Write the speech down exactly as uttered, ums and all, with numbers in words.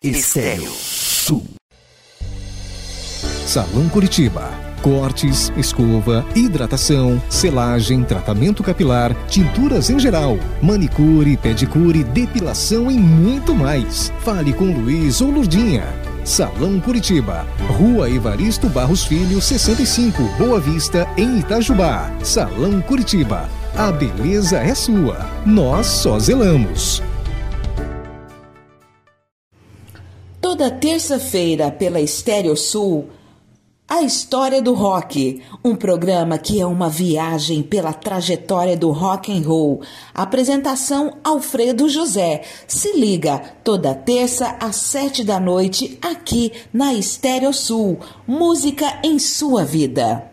Estéreo Sul. Salão Curitiba. Cortes, escova, hidratação, selagem, tratamento capilar, tinturas em geral, manicure, pedicure, depilação e muito mais. Fale com Luiz ou Lurdinha. Salão Curitiba, Rua Evaristo Barros Filho, sessenta e cinco, Boa Vista, em Itajubá. Salão Curitiba, a beleza é sua, nós só zelamos. Toda terça-feira pela Estéreo Sul, A História do Rock, um programa que é uma viagem pela trajetória do rock and roll. Apresentação Alfredo José. Se liga, toda terça às sete da noite, aqui na Estéreo Sul. Música em sua vida.